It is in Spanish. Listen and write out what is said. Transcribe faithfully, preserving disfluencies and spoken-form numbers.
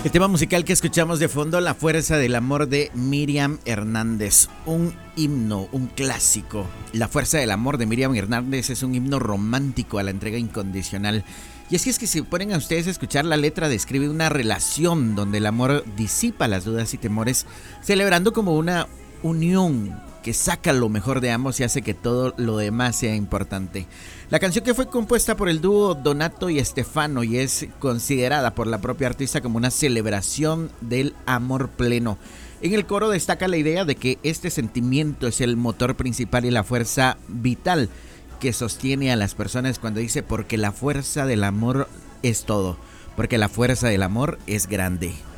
El tema musical que escuchamos de fondo, La Fuerza del Amor de Miriam Hernández, un himno, un clásico. La Fuerza del Amor de Miriam Hernández es un himno romántico a la entrega incondicional. Y es que es que si ponen a ustedes a escuchar la letra, describe una relación donde el amor disipa las dudas y temores, celebrando como una unión que saca lo mejor de ambos y hace que todo lo demás sea importante. La canción, que fue compuesta por el dúo Donato y Estefano y es considerada por la propia artista como una celebración del amor pleno. En el coro destaca la idea de que este sentimiento es el motor principal y la fuerza vital que sostiene a las personas, cuando dice: porque la fuerza del amor es todo, porque la fuerza del amor es grande.